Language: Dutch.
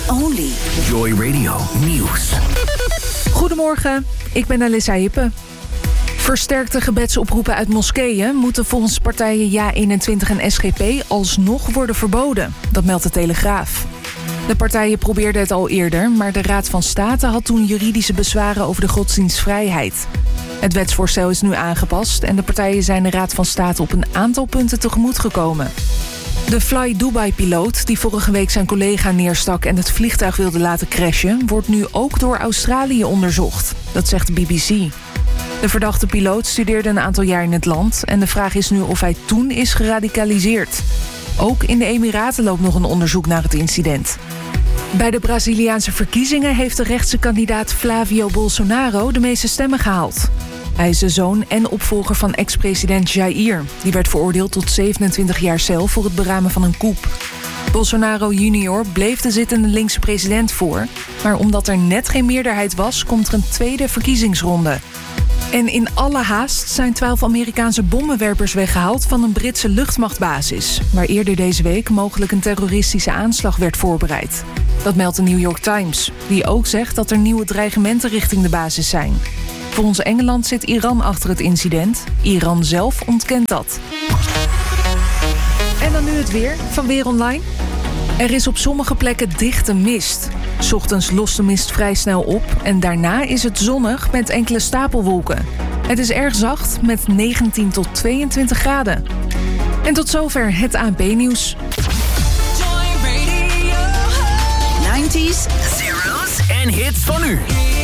only. Joy Radio Nieuws. Goedemorgen, ik ben Alissa Hippe. Versterkte gebedsoproepen uit moskeeën moeten volgens partijen JA21 en SGP alsnog worden verboden. Dat meldt de Telegraaf. De partijen probeerden het al eerder, maar de Raad van State had toen juridische bezwaren over de godsdienstvrijheid. Het wetsvoorstel is nu aangepast en de partijen zijn de Raad van State op een aantal punten tegemoet gekomen. De Fly Dubai-piloot die vorige week zijn collega neerstak en het vliegtuig wilde laten crashen, wordt nu ook door Australië onderzocht. Dat zegt de BBC. De verdachte piloot studeerde een aantal jaar in het land en de vraag is nu of hij toen is geradicaliseerd. Ook in de Emiraten loopt nog een onderzoek naar het incident. Bij de Braziliaanse verkiezingen heeft de rechtse kandidaat Flavio Bolsonaro de meeste stemmen gehaald. Hij is de zoon en opvolger van ex-president Jair. Die werd veroordeeld tot 27 jaar cel voor het beramen van een coup. Bolsonaro junior bleef de zittende linkse president voor. Maar omdat er net geen meerderheid was, komt er een tweede verkiezingsronde. En in alle haast zijn 12 Amerikaanse bommenwerpers weggehaald van een Britse luchtmachtbasis, waar eerder deze week mogelijk een terroristische aanslag werd voorbereid. Dat meldt de New York Times, die ook zegt dat er nieuwe dreigementen richting de basis zijn. Volgens Engeland zit Iran achter het incident. Iran zelf ontkent dat. En dan nu het weer van Weer Online. Er is op sommige plekken dichte mist. 's Ochtends lost de mist vrij snel op en daarna is het zonnig met enkele stapelwolken. Het is erg zacht met 19 tot 22 graden. En tot zover het ANP-nieuws. 90s, Zeros en hits van nu.